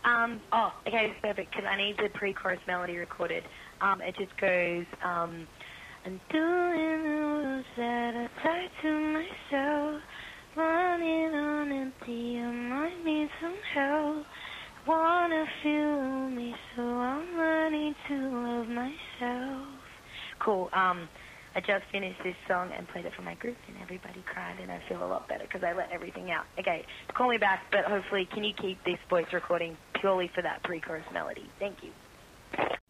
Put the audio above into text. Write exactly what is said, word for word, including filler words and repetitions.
Um, oh, okay, it's perfect, because I need the pre-chorus melody recorded. Um, it just goes, um, I'm doing the rules that I tie to myself, running on empty, I might need some help. I wanna feel me, so I'm learning to love myself. Cool, um, I just finished this song and played it for my group, and everybody cried, and I feel a lot better because I let everything out. Okay, call me back, but hopefully, can you keep this voice recording purely for that pre-chorus melody? Thank you.